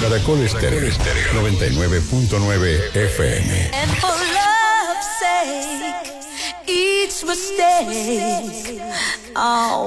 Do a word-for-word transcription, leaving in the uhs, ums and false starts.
Caracol Estéreo noventa y nueve punto nueve F M. And for love's sake, each mistake, oh.